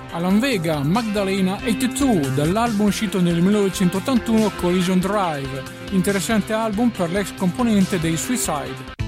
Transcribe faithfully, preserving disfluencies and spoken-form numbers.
Alan Vega, Magdalena ottantadue, dall'album uscito nel millenovecentottantuno Collision Drive, interessante album per l'ex componente dei Suicide.